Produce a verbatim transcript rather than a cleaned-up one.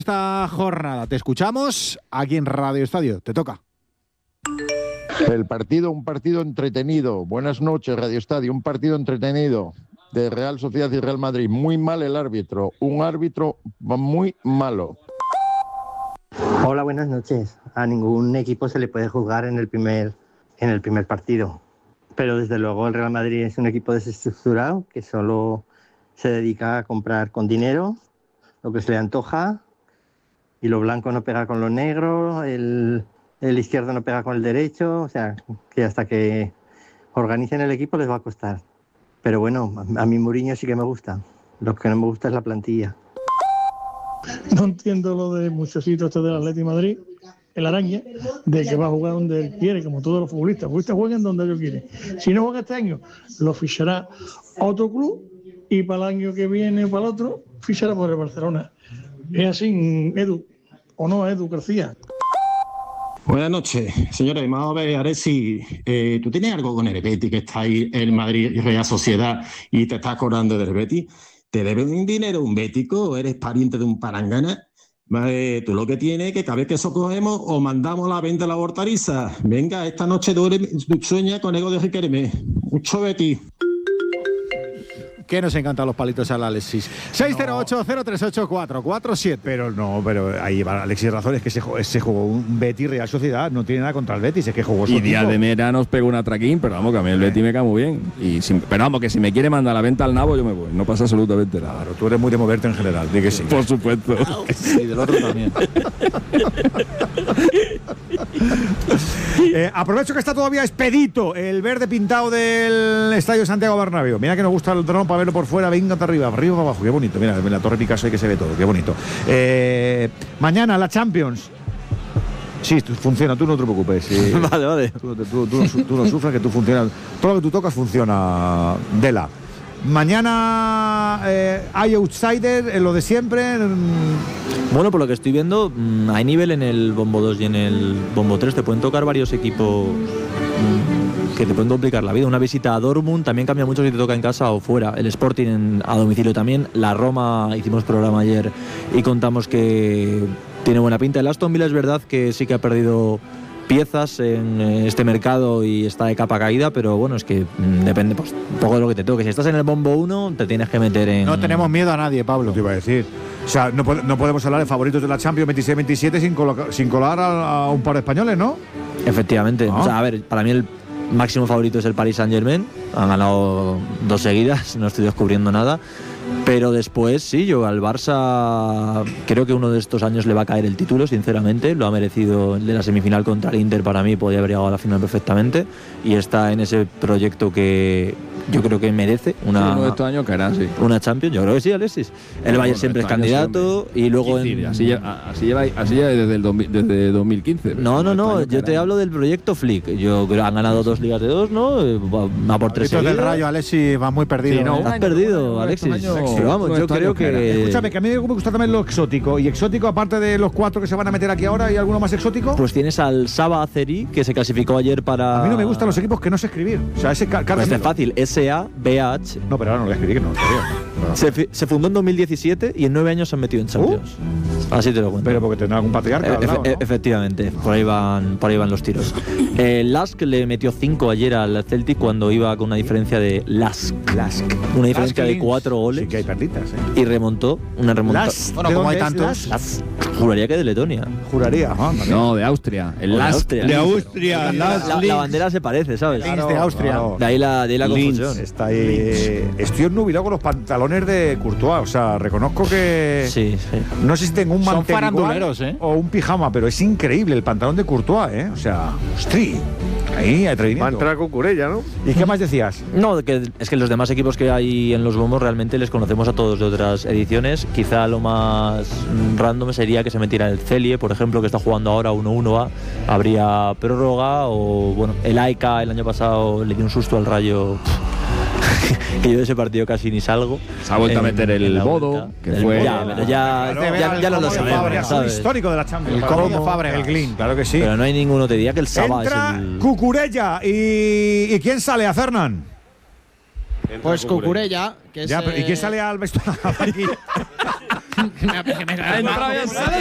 Esta jornada te escuchamos aquí en Radio Estadio, te toca. El partido, un partido entretenido. Buenas noches, Radio Estadio, un partido entretenido de Real Sociedad y Real Madrid. Muy mal el árbitro, un árbitro muy malo. Hola, buenas noches. A ningún equipo se le puede jugar en el primer, en el primer partido, pero desde luego el Real Madrid es un equipo desestructurado que solo se dedica a comprar con dinero lo que se le antoja, y lo blanco no pega con lo negro, el, el izquierdo no pega con el derecho, o sea, que hasta que organicen el equipo les va a costar. Pero bueno, a, a mí Mourinho sí que me gusta, lo que no me gusta es la plantilla. No entiendo lo de muchachito este del Atlético de Madrid, el araña, de que va a jugar donde él quiere, como todos los futbolistas. Los futbolistas juegan donde ellos quieren. Si no juega este año, lo fichará a otro club, y para el año que viene, para el otro, fichará por el Barcelona. Es así, Edu, ¿o no, Edu García? Buenas noches, señores. Vamos a ver, Aresi, eh, ¿tú tienes algo con el Betis, que está ahí el Madrid Real Sociedad y te estás acordando del Betis? ¿Te debe un dinero un bético o eres pariente de un palangana? Vale, tú lo que tienes es que cada vez que eso cogemos o mandamos a la venta a la hortaliza. Venga, esta noche duerme, sueña con ego de Riquelme. Mucho Betis. Que nos encantan los palitos al Alexis. seis cero ocho, cero tres ocho, cuatro cuatro siete. Pero no, pero ahí lleva Alexis razón, es que se, se jugó un Betis Real Sociedad, no tiene nada contra el Betis, es que jugó su Y Díaz de Mera nos pegó una traquín, pero vamos, que a mí el Betis me cae muy bien. Y si, pero vamos, que si me quiere mandar a la venta al nabo, yo me voy, no pasa absolutamente nada. Claro, tú eres muy de moverte en general, di que sí. Por supuesto. Y del otro también. eh, aprovecho que está todavía expedito el verde pintado del Estadio Santiago Bernabéu. Mira que nos gusta el dron para verlo por fuera, venga hasta arriba, arriba para abajo, qué bonito. Mira, en la Torre Picasso hay que se ve todo, qué bonito. Eh, mañana la Champions. Sí, funciona, tú no te preocupes. Sí. Vale, vale. Tú, tú, tú, tú, tú no sufras, que tú funcionas. Todo lo que tú tocas funciona, Dela. Mañana eh, hay outsider, en lo de siempre. Bueno, por lo que estoy viendo, hay nivel en el bombo dos y en el bombo tres. Te pueden tocar varios equipos que te pueden complicar la vida. Una visita a Dortmund también cambia mucho si te toca en casa o fuera. El Sporting en, a domicilio también. La Roma, hicimos programa ayer y contamos que tiene buena pinta. El Aston Villa es verdad que sí que ha perdido piezas en este mercado y está de capa caída, pero bueno, es que mmm, depende pues, un poco de lo que te toque. Si estás en el bombo uno, te tienes que meter en... No tenemos miedo a nadie, Pablo. Te iba a decir. O sea, no, no podemos hablar de favoritos de la Champions veintiséis veintisiete sin, sin colar a, a un par de españoles, ¿no? Efectivamente. Ah. O sea, a ver, para mí el máximo favorito es el Paris Saint-Germain. Han ganado dos seguidas, no estoy descubriendo nada. Pero después, sí, yo al Barça creo que uno de estos años le va a caer el título, sinceramente. Lo ha merecido el de la semifinal contra el Inter, para mí podía haber llegado a la final perfectamente. Y está en ese proyecto que yo creo que merece una, sí, uno de estos años caerá, sí. Una Champions, yo creo que sí, Alexis. El Bayern siempre es candidato y luego en... así, lleva, así, lleva, así lleva desde, el dos mil, desde dos mil quince. No, no, no, yo te hablo del proyecto Flick. Yo creo que han ganado dos ligas de dos, ¿no? Va por tres seguidas. Del Rayo, Alexis, va muy perdido. Sí, no, ¿eh? Has perdido, Alexis. Pero vamos, yo creo que... Escúchame, que a mí me gusta también lo exótico. Y exótico, aparte de los cuatro que se van a meter aquí ahora, ¿hay alguno más exótico? Pues tienes al Saba Azeri, que se clasificó ayer para... A mí no me gustan los equipos que no sé escribir. O sea, ese car- pues es fácil, S A B A H. No, pero ahora no lo voy a escribir, no, no. Se, se fundó en dos mil diecisiete y en nueve años se han metido en Champions. Uh, Así te lo cuento. Pero porque tendrá algún patriarca e- al lado, e- ¿no? Efectivamente, por ahí van, por ahí van los tiros. eh, Lask le metió cinco ayer al Celtic cuando iba con una diferencia de Lask. Lask. Una diferencia Lask de cuatro goles. Sí que hay perditas, ¿eh? Y remontó, una remontada. Bueno, como hay tantos. Lask. Juraría que de Letonia. Juraría. Ah, no, de Austria. El Lask. De Austria. De Austria. La, la, la bandera se parece, ¿sabes? Linz de Austria. Claro. De ahí la, de ahí la confusión. Está ahí. Estoy obnubilado con los pantalones de Courtois. O sea, reconozco que. Sí, sí. No sé si tengo un Son mantel faranduleros, ¿eh? o un pijama, pero es increíble el pantalón de Courtois, ¿eh? O sea, ¡ostri! Ahí, atrevimiento. Va a entrar Cucurella, ¿no? ¿Y qué más decías? No, que es que los demás equipos que hay en los bombos realmente les conocemos a todos de otras ediciones. Quizá lo más random sería que se metiera el Celie, por ejemplo, que está jugando ahora uno uno A. Habría prórroga o, bueno, el A E C A el año pasado le dio un susto al Rayo. Que yo de ese partido casi ni salgo. Se ha vuelto en, a meter el Bodo, que el, fue... Ya, pero ya, claro, ya, ya no lo sabemos, Es un histórico de la Champions. El Como Fabregas. El Glin, claro que sí. Pero no hay ninguno, te diría que el Saba Entra es el... Cucurella. ¿Y, ¿Y quién sale a Fernán? Pues Cucurella, que es... Ya, pero ¿y quién sale al vestuario aquí? que me, que me,